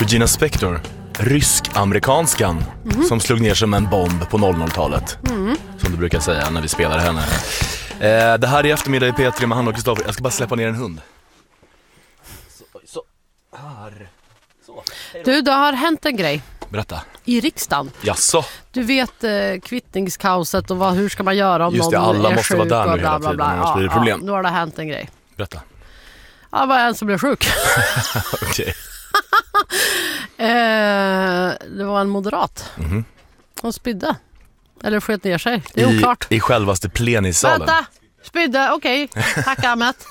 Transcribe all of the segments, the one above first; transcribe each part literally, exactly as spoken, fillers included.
Regina Spektor, rysk-amerikanskan mm. som slog ner som en bomb på noll noll-talet. Mm. Som du brukar säga när vi spelar henne. Eh, det här är eftermiddag i P tre med Hanna och Kristoffer. Jag ska bara släppa ner en hund. Så, så. Här. Så. Du, det har hänt en grej. Berätta. I riksdagen. Jaså? Du vet eh, kvittningskaoset och vad, hur ska man göra om Just det, någon alla är måste sjuk vara där och nu bla, hela bla, tiden, bla. annars Ja, blir det problem. Ja, nu har det hänt en grej. Berätta. Ja, det var en som blev sjuk. Okej. eh, det var en moderat. Mm-hmm. Hon spydde. Eller sköt ner sig. Det är I, oklart. I självaste plenissalen. Vänta! Spydde, okej. Okay. Tack, Ahmet.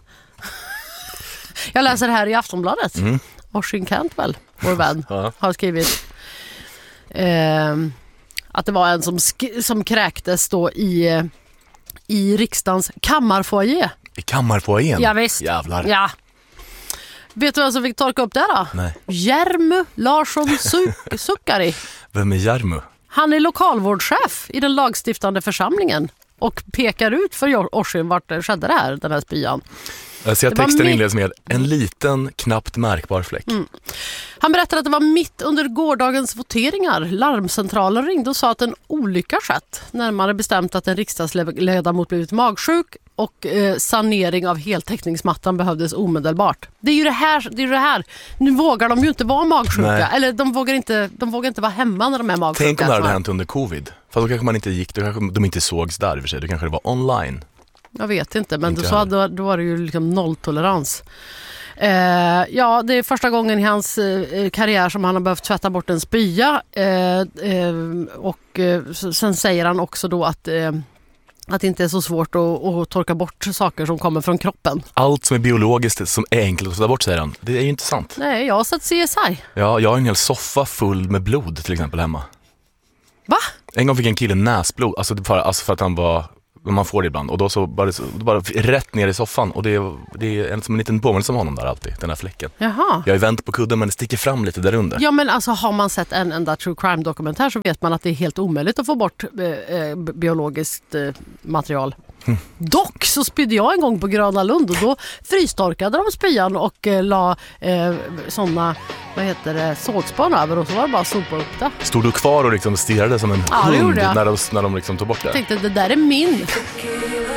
Jag läser här i Aftonbladet. Mm. Oisin Cantwell, vår vän, ja. har skrivit eh, att det var en som, sk- som kräktes då i, i riksdagens kammarfoajé. I kammarfoajén? Ja, visst. Jävlar. Ja. Vet du vem som fick torka upp det då? Nej. Järmu Larsson Suk- Sukkari. Vem är Järmu? Han är lokalvårdschef i den lagstiftande församlingen och pekar ut för Oisin vart det skedde det här, den här spyan. Jag ser att texten inleds med en liten, knappt märkbar fläck. Mm. Han berättade att det var mitt under gårdagens voteringar. Larmcentralen ringde och sa att en olycka skett. Närmare bestämt att en riksdagsledamot blivit magsjuk och eh, sanering av heltäckningsmattan behövdes omedelbart. Det är ju det här, det är det här. Nu vågar de ju inte vara magsjuka. Nej. Eller de vågar, inte, de vågar inte vara hemma när de är magsjuka. Tänk om det hade hänt under covid. Fast då kanske man inte gick, då kanske de inte sågs där i och för sig. Då kanske det var online. Jag vet inte, men inte då, så, då, då var det ju liksom nolltolerans. Eh, ja, det är första gången i hans eh, karriär som han har behövt tvätta bort en spya. Eh, eh, och eh, sen säger han också då att, eh, att det inte är så svårt att, att torka bort saker som kommer från kroppen. Allt som är biologiskt som är enkelt att ta bort, säger han. Det är ju inte sant. Nej, jag har sett C S I. Ja, jag har en hel soffa full med blod till exempel hemma. Va? En gång fick en kille näsblod, alltså för, alltså för att han var... Man får det ibland. Och då så bara, bara rätt ner i soffan. Och det är, det är en, som en liten påminnelse om honom där alltid. Den här fläcken. Jaha. Jag är vänt på kudden men det sticker fram lite där under. Ja, men alltså har man sett en enda true crime-dokumentär så vet man att det är helt omöjligt att få bort eh, biologiskt eh, material. Mm. Dock så spydde jag en gång på Gröna Lund och då frystorkade de spyan och eh, la eh, sådana, vad heter det, sågspån över och så var det bara att sopa upp det. Stod du kvar och liksom stirrade som en ja, hund det när de, när de liksom tog bort det? Jag tänkte, det där är min.